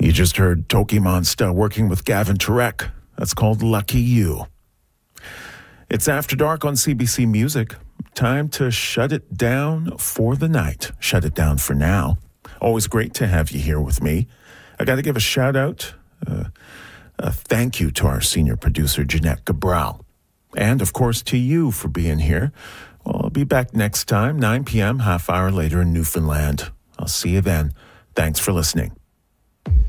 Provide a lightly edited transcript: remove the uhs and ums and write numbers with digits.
You just heard Toki Monsta working with Gavin Turek. That's called Lucky You. It's After Dark on CBC Music. Time to shut it down for the night. Shut it down for now. Always great to have you here with me. I got to give a shout out, a thank you to our senior producer, Jeanette Cabral. And, of course, to you for being here. Well, I'll be back next time, 9 p.m., half hour later in Newfoundland. I'll see you then. Thanks for listening.